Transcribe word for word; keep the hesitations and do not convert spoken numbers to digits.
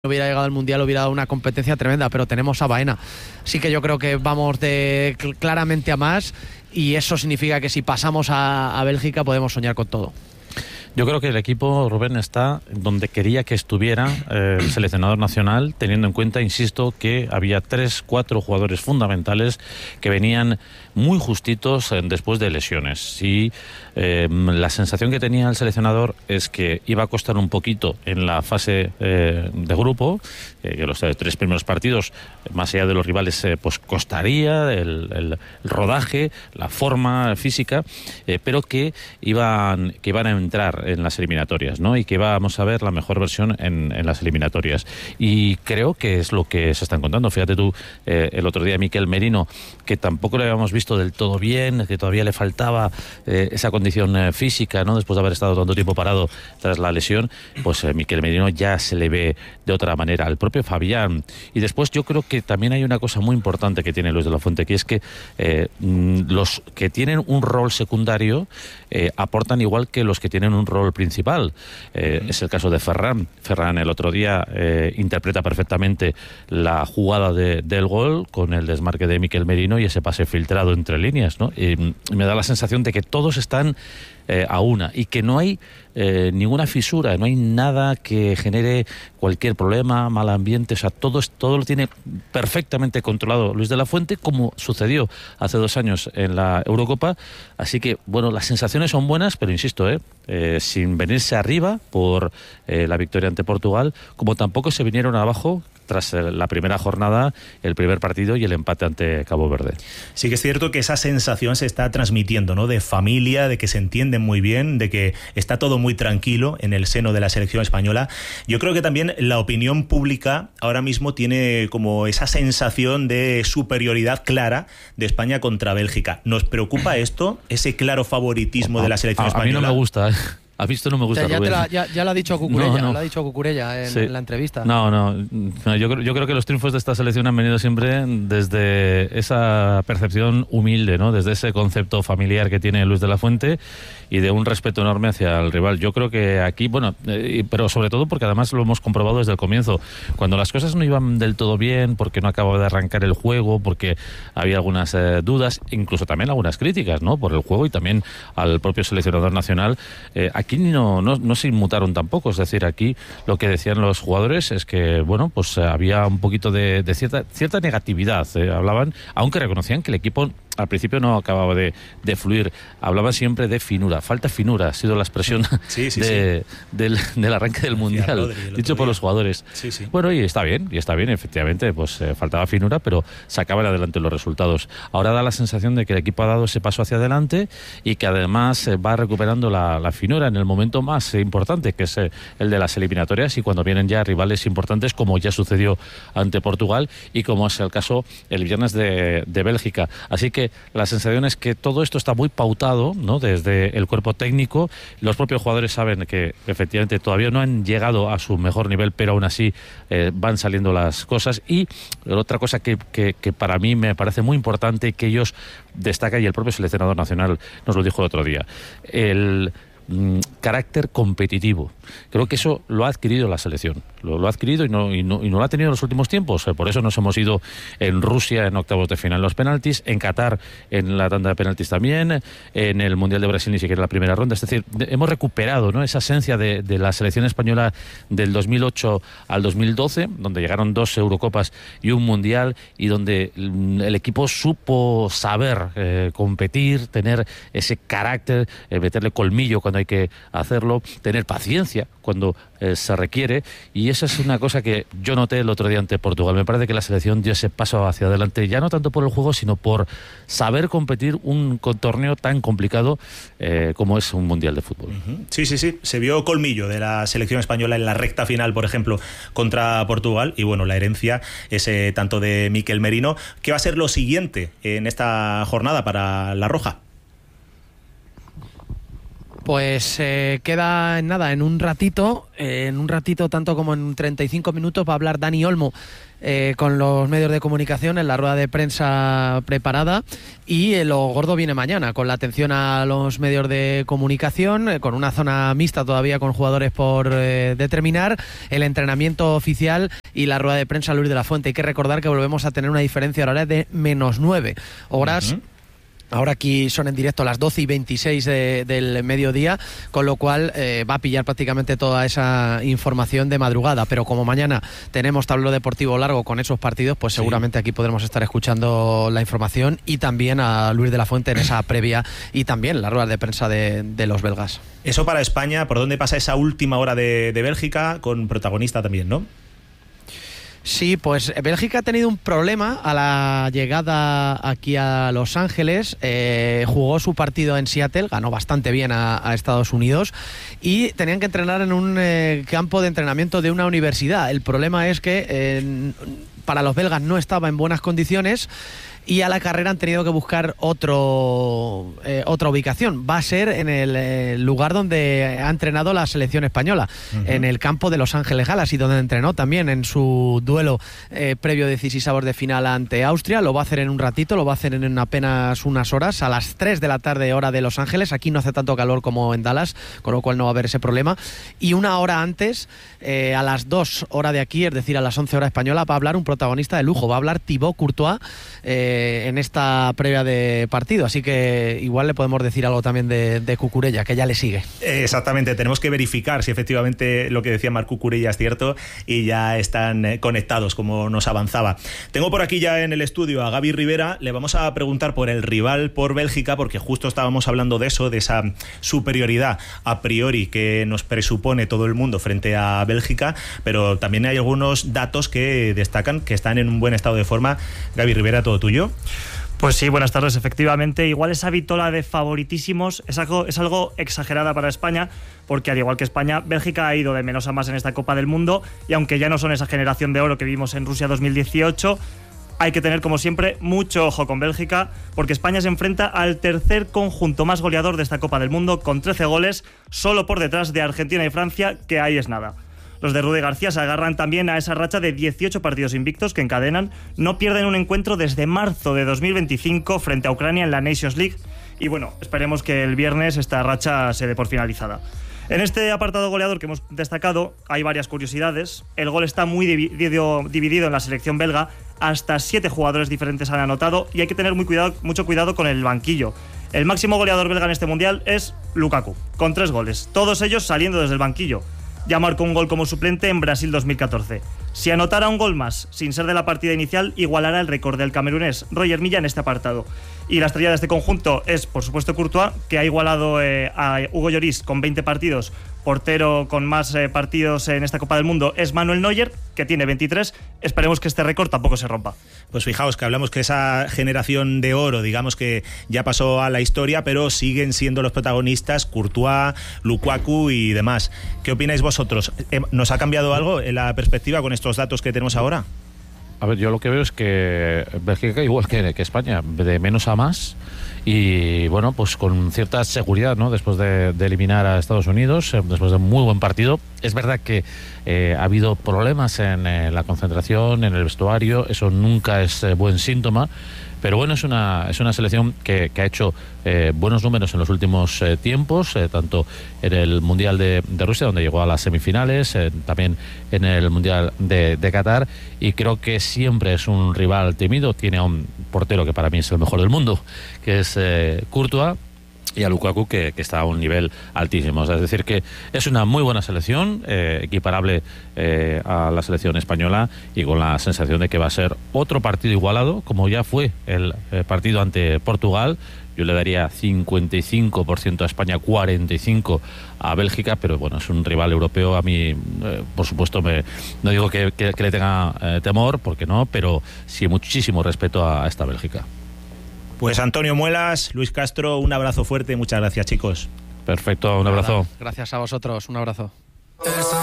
hubiera llegado al Mundial hubiera dado una competencia tremenda, pero tenemos a Baena. Sí que yo creo que vamos de claramente a más, y eso significa que si pasamos a, a Bélgica podemos soñar con todo. Yo creo que el equipo, Rubén, está donde quería que estuviera eh, el seleccionador nacional, teniendo en cuenta, insisto, que había tres, cuatro jugadores fundamentales que venían muy justitos eh, después de lesiones. Y eh, la sensación que tenía el seleccionador es que iba a costar un poquito en la fase eh, de grupo, eh, que los eh, tres primeros partidos, más allá de los rivales, eh, pues costaría el, el, el rodaje, la forma física, eh, pero que iban, que iban a entrar en las eliminatorias, ¿no? Y que vamos a ver la mejor versión en, en las eliminatorias. Y creo que es lo que se está encontrando. Fíjate tú, eh, el otro día Mikel Merino, que tampoco lo habíamos visto del todo bien, que todavía le faltaba eh, esa condición eh, física, ¿no? Después de haber estado tanto tiempo parado tras la lesión, pues eh, Mikel Merino ya se le ve de otra manera. El propio Fabián. Y después yo creo que también hay una cosa muy importante que tiene Luis de la Fuente, que es que eh, los que tienen un rol secundario eh, aportan igual que los que tienen un rol principal. Eh, es el caso de Ferran. Ferran el otro día eh, interpreta perfectamente la jugada de, del gol con el desmarque de Mikel Merino y ese pase filtrado entre líneas, ¿no? Y, y me da la sensación de que todos están eh, a una y que no hay eh, ninguna fisura, no hay nada que genere cualquier problema, mal ambiente. O sea, todo, todo lo tiene perfectamente controlado Luis de la Fuente, como sucedió hace dos años en la Eurocopa. Así que, bueno, las sensaciones son buenas, pero insisto, eh, eh sin venirse arriba por eh, la victoria ante Portugal, como tampoco se vinieron abajo tras la primera jornada, el primer partido y el empate ante Cabo Verde. Sí que es cierto que esa sensación se está transmitiendo, ¿no? De familia, de que se entienden muy bien, de que está todo muy tranquilo en el seno de la selección española. Yo creo que también la opinión pública ahora mismo tiene como esa sensación de superioridad clara de España contra Bélgica. ¿Nos preocupa esto? Ese claro favoritismo a, de la selección a, española. A mí no me gusta, ¿eh? ¿Has visto? No me gusta. O sea, ya, Rubén. te la, ya, ya lo ha dicho Cucurella, no, no. lo ha dicho Cucurella en, sí. en la entrevista. No, no, no yo, creo, yo creo que los triunfos de esta selección han venido siempre desde esa percepción humilde, ¿no? Desde ese concepto familiar que tiene Luis de la Fuente y de un respeto enorme hacia el rival. Yo creo que aquí, bueno, eh, pero sobre todo porque además lo hemos comprobado desde el comienzo, cuando las cosas no iban del todo bien, porque no acababa de arrancar el juego, porque había algunas eh, dudas, incluso también algunas críticas, ¿no? Por el juego y también al propio seleccionador nacional. Eh, aquí no, no, no se inmutaron tampoco, es decir, aquí lo que decían los jugadores es que, bueno, pues eh, había un poquito de, de cierta, cierta negatividad, eh, hablaban, aunque reconocían que el equipo al principio no acababa de, de fluir, hablaban siempre de finura, falta finura, ha sido la expresión sí, sí, de, sí. Del, del arranque del Mundial, Rodri, dicho por los jugadores. Sí, sí. Bueno, y está bien, y está bien, efectivamente, pues eh, faltaba finura, pero sacaban adelante los resultados. Ahora da la sensación de que el equipo ha dado ese paso hacia adelante y que además eh, va recuperando la, la finura en el momento más eh, importante, que es eh, el de las eliminatorias, y cuando vienen ya rivales importantes, como ya sucedió ante Portugal y como es el caso el viernes de, de Bélgica. Así que la sensación es que todo esto está muy pautado, ¿no? Desde el cuerpo técnico. Los propios jugadores saben que efectivamente todavía no han llegado a su mejor nivel, pero aún así eh, van saliendo las cosas. Y otra cosa que, que, que para mí me parece muy importante, que ellos destacan, y el propio seleccionador nacional nos lo dijo el otro día, el carácter competitivo. Creo que eso lo ha adquirido la selección, lo, lo ha adquirido y no, y, no, y no lo ha tenido en los últimos tiempos. Por eso nos hemos ido en Rusia en octavos de final en los penaltis, en Qatar en la tanda de penaltis también, en el Mundial de Brasil ni siquiera en la primera ronda. Es decir, de, hemos recuperado, ¿no?, esa esencia de, de la selección española del dos mil ocho al dos mil doce, donde llegaron dos Eurocopas y un Mundial, y donde el equipo supo saber eh, competir, tener ese carácter, eh, meterle colmillo cuando hay que hacerlo, tener paciencia cuando eh, se requiere, y esa es una cosa que yo noté el otro día ante Portugal. Me parece que la selección dio ese paso hacia adelante, ya no tanto por el juego, sino por saber competir un torneo tan complicado eh, como es un Mundial de Fútbol. Uh-huh. Sí, sí, sí, se vio colmillo de la selección española en la recta final, por ejemplo, contra Portugal, y bueno, la herencia es eh, tanto de Mikel Merino. ¿Qué va a ser lo siguiente en esta jornada para la Roja? Pues eh, queda en nada, en un ratito, eh, en un ratito tanto como en treinta y cinco minutos va a hablar Dani Olmo eh, con los medios de comunicación en la rueda de prensa preparada, y eh, lo gordo viene mañana, con la atención a los medios de comunicación, eh, con una zona mixta todavía con jugadores por eh, determinar, el entrenamiento oficial y la rueda de prensa Luis de la Fuente. Hay que recordar que volvemos a tener una diferencia horaria de menos nueve horas. Uh-huh. Ahora aquí son en directo a las doce y veintiséis de, del mediodía, con lo cual eh, va a pillar prácticamente toda esa información de madrugada. Pero como mañana tenemos tablero deportivo largo con esos partidos, pues sí, seguramente aquí podremos estar escuchando la información, y también a Luis de la Fuente en esa previa y también la rueda de prensa de, de los belgas. Eso para España, ¿por dónde pasa esa última hora de, de Bélgica con protagonista también, no? Sí, pues Bélgica ha tenido un problema a la llegada aquí a Los Ángeles. Eh, jugó su partido en Seattle, ganó bastante bien a, a Estados Unidos, y tenían que entrenar en un eh, campo de entrenamiento de una universidad. El problema es que eh, para los belgas no estaba en buenas condiciones, y a la carrera han tenido que buscar otro eh, otra ubicación. Va a ser en el eh, lugar donde ha entrenado la selección española, uh-huh. en el campo de Los Ángeles Galaxy, donde entrenó también en su duelo eh, previo decisivos de final ante Austria. Lo va a hacer en un ratito, lo va a hacer en apenas unas horas, a las tres de la tarde hora de Los Ángeles. Aquí no hace tanto calor como en Dallas, con lo cual no va a haber ese problema. Y una hora antes, eh, a las dos hora de aquí, es decir, a las once hora española, va a hablar un protagonista de lujo, va a hablar Thibaut Courtois, eh, en esta previa de partido, así que igual le podemos decir algo también de, de Cucurella, que ya le sigue. Exactamente, tenemos que verificar si efectivamente lo que decía Marc Cucurella es cierto, y ya están conectados como nos avanzaba. Tengo por aquí ya en el estudio a Gaby Rivera. Le vamos a preguntar por el rival, por Bélgica, porque justo estábamos hablando de eso, de esa superioridad a priori que nos presupone todo el mundo frente a Bélgica, pero también hay algunos datos que destacan que están en un buen estado de forma. Gaby Rivera, todo tuyo. Pues sí, buenas tardes. Efectivamente, igual esa vitola de favoritísimos es algo, es algo exagerada para España, porque al igual que España, Bélgica ha ido de menos a más en esta Copa del Mundo, y aunque ya no son esa generación de oro que vimos en Rusia dos mil dieciocho, hay que tener, como siempre, mucho ojo con Bélgica, porque España se enfrenta al tercer conjunto más goleador de esta Copa del Mundo, con trece goles, solo por detrás de Argentina y Francia, que ahí es nada. Los de Rudy García se agarran también a esa racha de dieciocho partidos invictos que encadenan. No pierden un encuentro desde marzo de dos mil veinticinco frente a Ucrania en la Nations League. Y bueno, esperemos que el viernes esta racha se dé por finalizada. En este apartado goleador que hemos destacado hay varias curiosidades. El gol está muy dividido, dividido en la selección belga. Hasta siete jugadores diferentes han anotado, y hay que tener muy cuidado, mucho cuidado con el banquillo. El máximo goleador belga en este mundial es Lukaku, con tres goles, todos ellos saliendo desde el banquillo. Ya marcó un gol como suplente en Brasil dos mil catorce. Si anotara un gol más, sin ser de la partida inicial, igualará el récord del camerunés Roger Milla en este apartado. Y la estrella de este conjunto es, por supuesto, Courtois, que ha igualado eh, a Hugo Lloris con veinte partidos. Portero con más eh, partidos en esta Copa del Mundo es Manuel Neuer, que tiene veintitrés. Esperemos que este récord tampoco se rompa. Pues fijaos que hablamos que esa generación de oro, digamos que ya pasó a la historia, pero siguen siendo los protagonistas Courtois, Lukaku y demás. ¿Qué opináis vosotros? ¿Nos ha cambiado algo en la perspectiva con estos datos que tenemos ahora? A ver, yo lo que veo es que Bélgica, igual que, que España, de menos a más, y bueno, pues con cierta seguridad, ¿no? Después de, de eliminar a Estados Unidos, eh, después de un muy buen partido. Es verdad que eh, ha habido problemas en eh, la concentración, en el vestuario, eso nunca es eh, buen síntoma. Pero bueno, es una es una selección que, que ha hecho eh, buenos números en los últimos eh, tiempos, eh, tanto en el Mundial de, de Rusia, donde llegó a las semifinales, eh, también en el Mundial de, de Qatar, y creo que siempre es un rival temido. Tiene a un portero que para mí es el mejor del mundo, que es eh, Courtois, y a Lukaku, que, que está a un nivel altísimo. O sea, es decir, que es una muy buena selección, eh, equiparable eh, a la selección española, y con la sensación de que va a ser otro partido igualado, como ya fue el eh, partido ante Portugal. Yo le daría cincuenta y cinco por ciento a España, cuarenta y cinco por ciento a Bélgica, pero bueno, es un rival europeo. A mí, eh, por supuesto, me, no digo que, que, que le tenga eh, temor, porque no, pero sí muchísimo respeto a, a esta Bélgica. Pues Antonio Muelas, Luis Castro, un abrazo fuerte, muchas gracias, chicos. Perfecto, un abrazo. Gracias a vosotros, un abrazo.